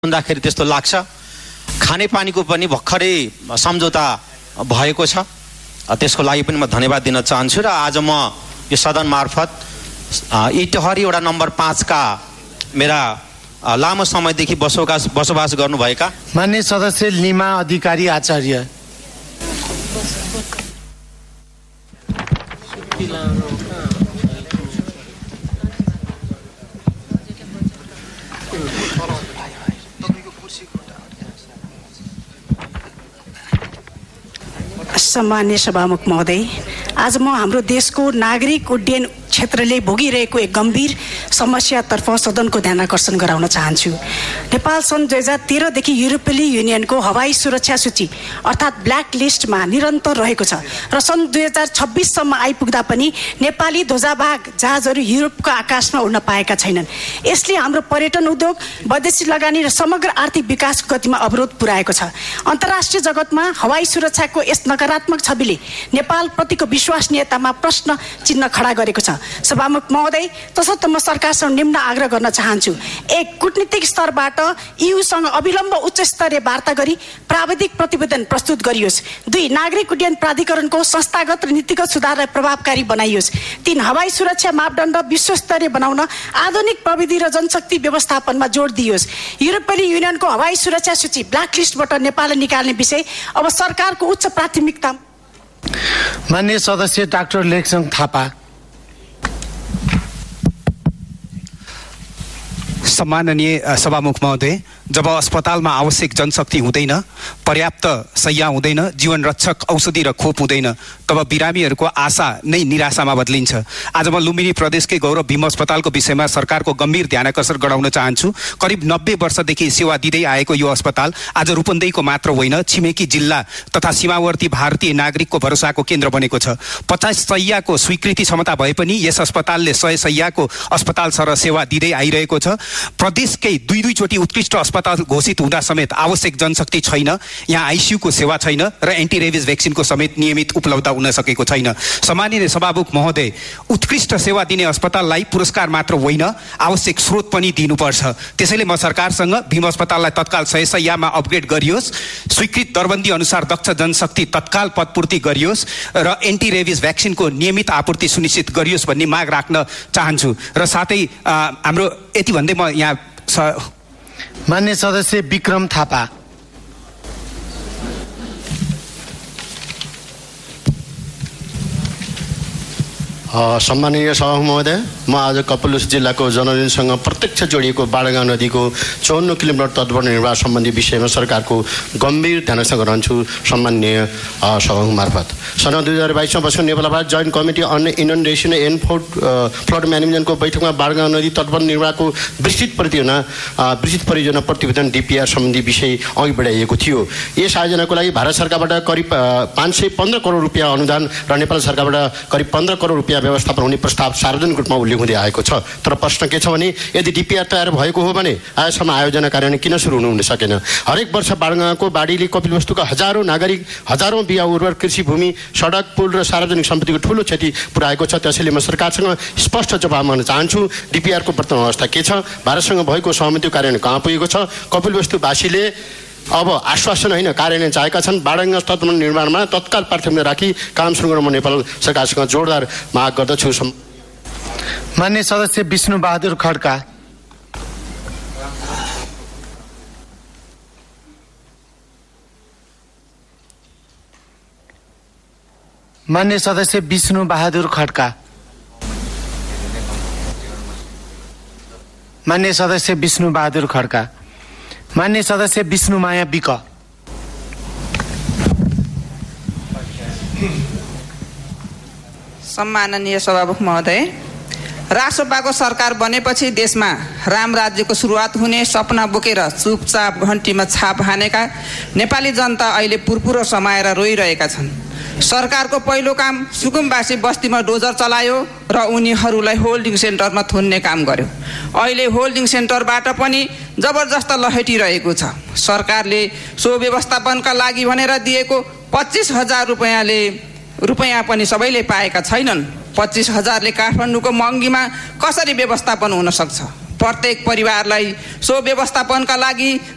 हुँदाखेरि त्यस्तो लाग्छ। खानेपानीको पनि भर्खरै सम्झौता भएको छ, त्यसको लागि पनि म धन्यवाद दिन चाहन्छु। र आज म यो सदन मार्फत इटहरी वडा नम्बर 5 का मेरा लामो समयदेखि बसोबास गर्नुभएका माननीय सदस्य लिमा अधिकारी आचार्य, सम्माननीय सभामुख महोदय, आज म हाम्रो देशको नागरिक उड्डयन क्षेत्रले भोगिरहेको एक गम्भीर समस्यातर्फ सदनको ध्यान आकर्षण गराउन चाहन्छु। नेपाल सन् 2013 देखि युरोपेली युनियनको हवाई सुरक्षा सूची अर्थात् ब्ल्याक लिस्टमा निरन्तर रहेको छ र सन् 2026 सम्म आइपुग्दा पनि नेपाली ध्वजावाहक जहाजहरू युरोपको आकाशमा उड्न पाएका छैनन्। यसले हाम्रो पर्यटन उद्योग, वैदेशिक लगानी र समग्र आर्थिक विकासको गतिमा अवरोध पुर्याएको छ। अन्तर्राष्ट्रिय जगतमा हवाई सुरक्षाको यस नकारात्मक छविले नेपाल प्रतिको विश्वसनीयतामा प्रश्न चिन्ह खडा गरेको छ। सभामुख महोदय, तसर्थ म सरकारसँग निम्न आग्रह गर्न चाहन्छु। एक, कूटनीतिक स्तरबाट ईयूसँग अविलम्ब उच्च स्तरीय वार्ता गरी प्राविधिक प्रतिवेदन प्रस्तुत गरियोस्। 2, नागरिक उड्डयन प्राधिकरणको संस्थागत र नीतिगत सुधारलाई प्रभावकारी बनाइयोस्। 3, हवाई सुरक्षा मापदण्ड विश्वस्तरीय बनाउन आधुनिक प्रविधि र जनशक्ति व्यवस्थापनमा जोड दियोस्। युरोपेली युनियनको हवाई सुरक्षा सूची ब्ल्याक लिस्टबाट नेपाललाई निकाल्ने विषय अब सरकारको उच्च प्राथमिकता। माननीय सदस्य डाक्टर लेखसङ थापा। सम्माननीय सभामुख महोदय, जब अस्पतालमा आवश्यक जनशक्ति हुँदैन, पर्याप्त शय्या हुँदैन, जीवन रक्षक औषधि र खोप हुँदैन, तब बिरामीहरूको आशा नै निराशामा बदलिन्छ। आज म लुम्बिनी प्रदेशकै गौरव भीम अस्पतालको विषयमा सरकारको गम्भीर ध्यानाकर्षण गराउन चाहन्छु। करिब 90 वर्षदेखि सेवा दिँदै आएको यो अस्पताल आज रूपन्देहीको मात्र होइन, छिमेकी जिल्ला तथा सीमावर्ती भारतीय नागरिकको भरोसाको केन्द्र बनेको छ। 50 शय्याको स्वीकृति क्षमता भए पनि यस अस्पतालले 100 शय्याको अस्पताल सरह सेवा दिँदै आइरहेको छ। प्रदेशकै 2 चोटि उत्कृष्ट अस्पताल घोषित हुँदा समेत आवश्यक जनशक्ति छैन, यहाँ आइसियूको सेवा छैन र एन्टी रेबिज भ्याक्सिनको समेत नियमित उपलब्ध हुन सकेको छैन। सम्माननीय सभामुख महोदय, उत्कृष्ट सेवा दिने अस्पताललाई पुरस्कार मात्र होइन, आवश्यक स्रोत पनि दिनुपर्छ। त्यसैले म सरकारसँग भीम अस्पताललाई तत्काल 100 शय्यामा अपग्रेड गरियोस्, स्वीकृत दरबन्दी अनुसार दक्ष जनशक्ति तत्काल पदपूर्ति गरियोस् र एन्टी रेबिज भ्याक्सिनको नियमित आपूर्ति सुनिश्चित गरियोस् भन्ने माग राख्न चाहन्छु। र साथै हाम्रो यति भन्दै म यहाँ माननीय सदस्य विक्रम थापा। सम्माननीय सभामुख महोदय, म आज कपिलवस्तु जिल्लाको जनजीवनसँग प्रत्यक्ष जोडिएको बाणगाउँ नदीको 54 किलोमिटर तटवर्ती निर्माण सम्बन्धी विषयमा सरकारको गम्भीर ध्यानाकर्षण गराउँछु। सम्माननीय सभामुख मार्फत सन् 2022 मा बसेको Nepal Bharat joint committee on inundation and flood म्यानेजमेन्टको बैठकमा बाणगाउँ नदी तटवर्ती निर्माणको विस्तृत परियोजना प्रतिवेदन DPR सम्बन्धी विषय अघि बढाइएको थियो। यस आयोजनाको लागि भारत सरकारबाट करिब 515 करोड रुपियाँ अनुदान र नेपाल सरकारबाट करिब 15 करोड रुपियाँ व्यवस्थापन हुने प्रस्ताव सार्वजनिक रूपमा उल्लेख हुँदै आएको छ। तर प्रश्न के छ भने, यदि DPR तयार भएको हो भने आजसम्म आयोजना कार्यान्वयन किन सुरु हुन सकेन? हरेक वर्ष बाणगाउँको बाढीले कपिलवस्तुका हजारौं नागरिक, हजारौं बिहा उर्वर कृषि भूमि, सडक, पुल र सार्वजनिक सम्पत्तिको ठूलो क्षति पुर्याएको छ। त्यसैले म सरकारसँग स्पष्ट जवाब माग्न चाहन्छु, DPR को वर्तमान अवस्था के छ? भारतसँग भएको सहमति कार्यान्वयन कहाँ पुगेको छ? कपिलवस्तुवासीले अब आश्वासन होइन, कार्यान्वयन चाहेका छन्। बाणगंगा तटबन्ध निर्माणमा तत्काल प्राथमिकता राखी काम सुरु गर्न म नेपाल सरकारसँग जोरदार माग गर्दछु। माननीय सदस्य विष्णु बहादुर खड्का। माननीय सदस्य विष्णु बहादुर खड्का। माननीय सदस्य विष्णु बहादुर खड्का। माननीय सदस्य विष्णुमाया विक। सम्माननीय सभामुख महोदय, राष्ट्रपाको सरकार बनेपछि देशमा राम राज्यको सुरुवात हुने सपना बोकेर चुपचाप घन्टीमा छाप हानेका नेपाली जनता अहिले पुरपुरो समाएर रोइरहेका छन्। सरकारको पहिलो काम सुकुम्बासी बस्तीमा डोजर चलायो र उनीहरूलाई होल्डिङ सेन्टरमा थुन्ने काम गर्यो। अहिले होल्डिङ सेन्टरबाट पनि जबरजस्त लहेटिरहेको छ। सरकारले सो व्यवस्थापनका लागि भनेर दिएको 25,000 रुपैयाँ पनि सबैले पाएका छैनन्। 25,000ले काठमाडौँको महँगीमा कसरी व्यवस्थापन हुन सक्छ? प्रत्येक परिवारलाई सो व्यवस्थापनका लागि